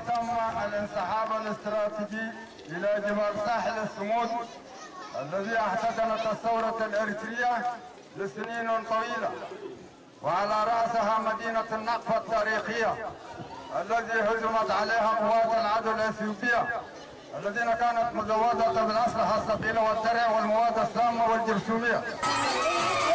تم الانسحاب الاستراتيجي إلى جبال ساحل السمود الذي احتضنت الثورة الإريترية لسنين طويلة، وعلى رأسها مدينة النقفة التاريخية التي هجمت عليها قوات العدو الإثيوبية الذين كانت مزودة بالأسلحة الثقيلة والدرع والمواد السامة والجرثومية.